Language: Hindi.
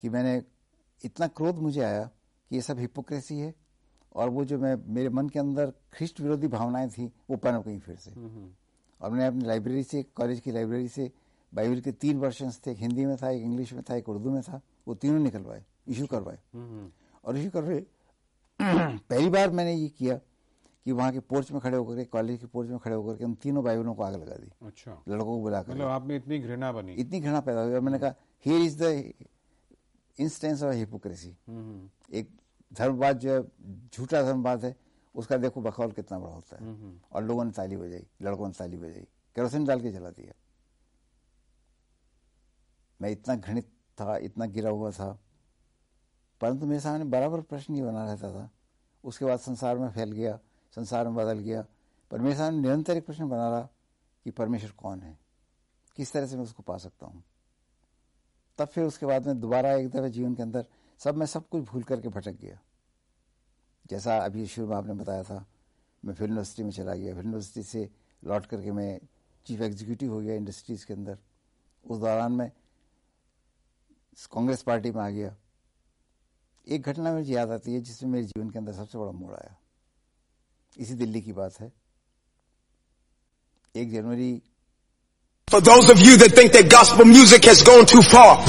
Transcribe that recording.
कि मैंने इतना क्रोध मुझे आया कि ये सब हिपोक्रेसी है, और वो जो मेरे मन के अंदर ख्रिस्ट विरोधी भावनाएं थी वो पनप गई फिर से। और मैंने अपनी लाइब्रेरी से, कॉलेज की लाइब्रेरी से बाइबल के 3 वर्जन्स थे, एक हिंदी में था, एक इंग्लिश में था, एक उर्दू में था, वो तीनों निकलवाए, इशू करवाए। और इशू करवाए पहली बार मैंने ये किया कि वहाँ के पोर्च में खड़े होकर के, कॉलेज के पोर्च में खड़े होकर के उन तीनों बाइबलों को आग लगा दी। अच्छा। लड़कों को बुलाकर। मतलब आप में इतनी घृणा बनी, इतनी घृणा पैदा हुई। और मैंने कहा here is the instance of hypocrisy. एक धर्मवाद जो है, झूठा धर्मवाद है, उसका देखो बखौल कितना बड़ा होता है। और लोगों ने ताली बजाई, लड़कों ने ताली बजाई, केरोसिन डाल के जला दिया। मैं इतना घृणित था, इतना गिरा हुआ था, परंतु मेरे सामने बराबर प्रश्न ही बना रहता था। उसके बाद संसार में फैल गया, संसार में बदल गया, पर मेरे सामने निरंतर एक प्रश्न बना रहा कि परमेश्वर कौन है, किस तरह से मैं उसको पा सकता हूँ। तब फिर उसके बाद में दोबारा एक दफे जीवन के अंदर मैं सब कुछ भूल करके भटक गया। जैसा अभी शुरू में आपने बताया था, मैं फिल्म यूनिवर्सिटी में चला गया, फिल्म यूनिवर्सिटी से लौट करके मैं चीफ एग्जीक्यूटिव हो गया इंडस्ट्रीज के अंदर। उस दौरान मैं कांग्रेस पार्टी में आ गया। एक घटना मुझे याद आती है जिसमें मेरे जीवन के अंदर सबसे बड़ा मोड़ आया। इसी दिल्ली की बात है। 1 जनवरी For those of you that think that gospel music has gone too far,